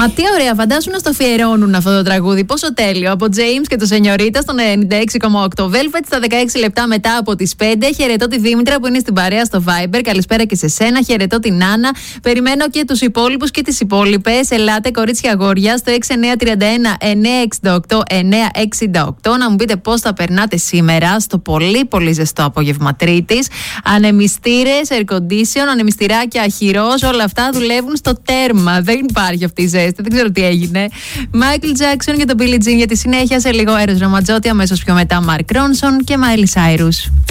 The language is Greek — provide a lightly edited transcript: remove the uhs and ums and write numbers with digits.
Μα τι ωραία, φαντάσου να στο αφιερώνουν αυτό το τραγούδι. Πόσο τέλειο. Από James και το Σενιωρίτα στον 96,8. Velvet στα 16 λεπτά μετά από τις 5. Χαιρετώ τη Δήμητρα που είναι στην παρέα στο Viber. Καλησπέρα και σε σένα. Χαιρετώ την Άννα. Περιμένω και τους υπόλοιπους και τις υπόλοιπες. Ελάτε, κορίτσια αγόρια, στο 6931-968-968 να μου πείτε πώς θα περνάτε σήμερα στο πολύ πολύ ζεστό απόγευμα Τρίτης. Ανεμιστήρες, air condition, ανεμιστηράκια αχυρός, όλα αυτά δουλεύουν στο τέρμα. Δεν υπάρχει αυτή η ζέστη, δεν ξέρω τι έγινε. Michael Jackson και τον Billie Jean για τη συνέχεια. Σε λίγο Eros Ramazzotti, αμέσως πιο μετά Mark Ronson και Miley Cyrus.